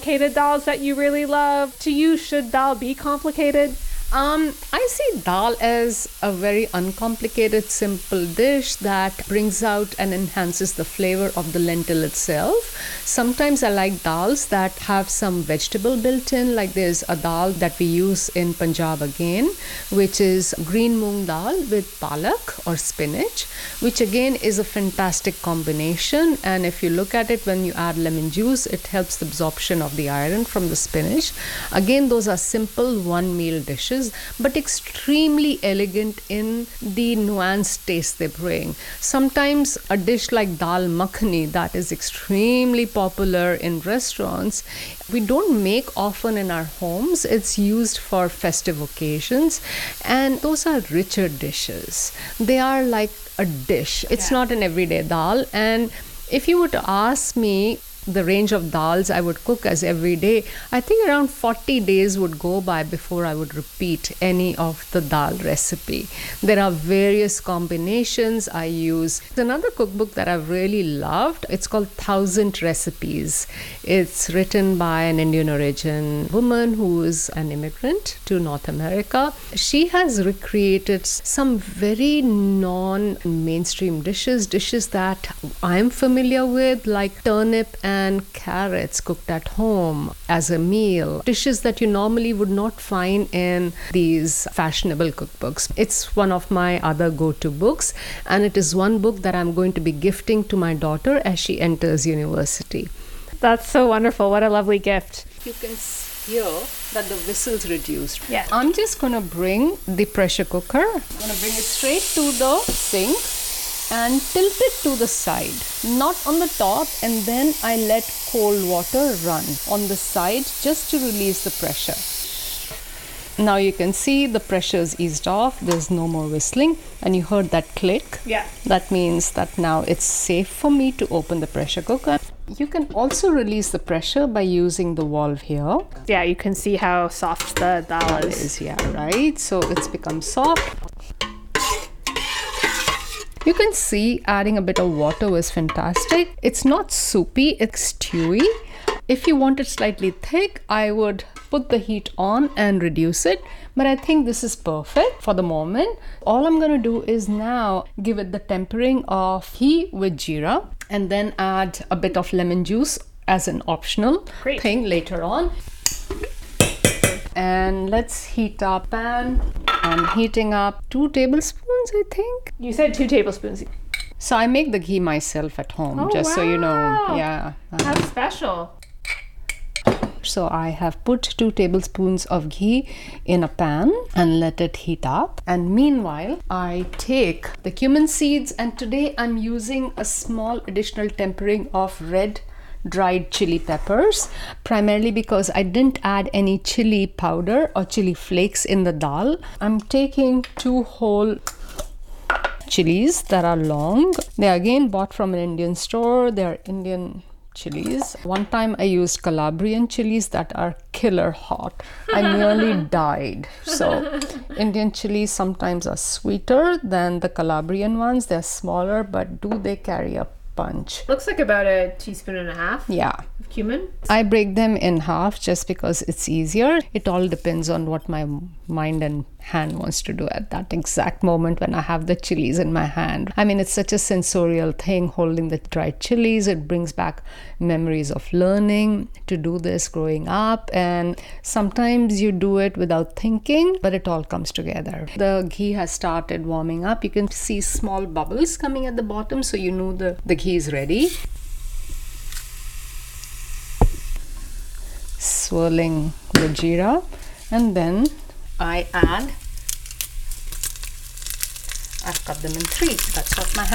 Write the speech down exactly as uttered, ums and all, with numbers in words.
complicated dals that you really love? To you, should dal be complicated? Um, I see dal as a very uncomplicated, simple dish that brings out and enhances the flavor of the lentil itself. Sometimes I like dals that have some vegetable built in, like there's a dal that we use in Punjab again, which is green moong dal with palak or spinach, which again is a fantastic combination. And if you look at it, when you add lemon juice, it helps the absorption of the iron from the spinach. Again, those are simple one meal dishes, but extremely elegant in the nuanced taste they bring. Sometimes a dish like dal makhani that is extremely popular in restaurants, we don't make often in our homes. It's used for festive occasions, and those are richer dishes. They are like a dish. It's Yeah. not an everyday dal. And if you were to ask me the range of dals I would cook as every day, I think around forty days would go by before I would repeat any of the dal recipe. There are various combinations I use. Another cookbook that I've really loved, it's called Thousand Recipes. It's written by an Indian origin woman who is an immigrant to North America. She has recreated some very non-mainstream dishes, dishes that I'm familiar with, like turnip and and carrots cooked at home as a meal, dishes that you normally would not find in these fashionable cookbooks. It's one of my other go-to books, and it is one book that I'm going to be gifting to my daughter as she enters university. That's so wonderful. What a lovely gift. You can hear that the whistle's reduced. Yeah. I'm just going to bring the pressure cooker. I'm going to bring it straight to the sink and tilt it to the side, not on the top, and then I let cold water run on the side just to release the pressure. Now you can see the pressure's eased off, there's no more whistling, and you heard that click. Yeah. That means that now it's safe for me to open the pressure cooker. You can also release the pressure by using the valve here. Yeah, you can see how soft the dal It is. is, yeah, right? So it's become soft. You can see adding a bit of water was fantastic. It's not soupy, it's stewy. If you want it slightly thick, I would put the heat on and reduce it. But I think this is perfect for the moment. All I'm going to do is now give it the tempering of ghee with jeera, and then add a bit of lemon juice as an optional Great. thing later on. And let's heat up pan. I'm heating up two tablespoons, I think. You said two tablespoons. So I make the ghee myself at home, Oh, just so you know. wow. Yeah. How special. So I have put two tablespoons of ghee in a pan and let it heat up. And meanwhile, I take the cumin seeds, and today I'm using a small additional tempering of red dried chili peppers, primarily because I didn't add any chili powder or chili flakes in the dal. I'm taking two whole chilies that are long. They are again bought from an Indian store. They are Indian chilies. One time I used Calabrian chilies that are killer hot. I nearly died. So Indian chilies sometimes are sweeter than the Calabrian ones. They're smaller, but do they carry a punch? Looks like about a teaspoon and a half Yeah. of cumin. I break them in half just because it's easier. It all depends on what my mind and hand wants to do at that exact moment when I have the chilies in my hand. I mean, it's such a sensorial thing holding the dried chilies. It brings back memories of learning to do this growing up, and sometimes you do it without thinking, but it all comes together. The ghee has started warming up. You can see small bubbles coming at the bottom, so you know the, the ghee is ready. Swirling the jeera, and then I add, I've cut them in three, that's what my